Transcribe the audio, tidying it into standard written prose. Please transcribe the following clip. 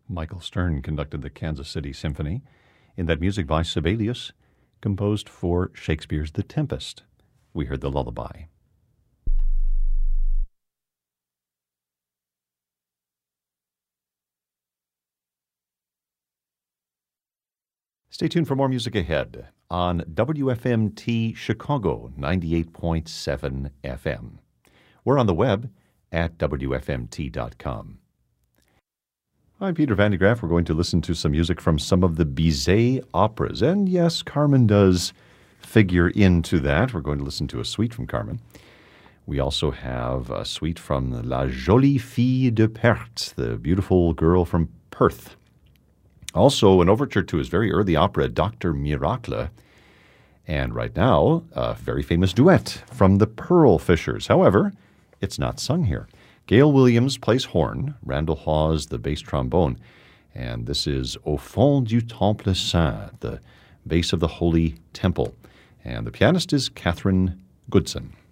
Michael Stern conducted the Kansas City Symphony in that music by Sibelius, composed for Shakespeare's The Tempest. We heard the lullaby. Stay tuned for more music ahead on WFMT Chicago 98.7 FM. We're on the web at WFMT.com. I'm Peter Van de Graaff. We're going to listen to some music from some of the Bizet operas. And yes, Carmen does figure into that. We're going to listen to a suite from Carmen. We also have a suite from La Jolie Fille de Perth, the beautiful girl from Perth. Also, an overture to his very early opera, Dr. Miracle. And right now, a very famous duet from the Pearl Fishers. However, it's not sung here. Gail Williams plays horn, Randall Hawes the bass trombone, and this is Au fond du Temple Saint, the base of the Holy Temple. And the pianist is Catherine Goodson.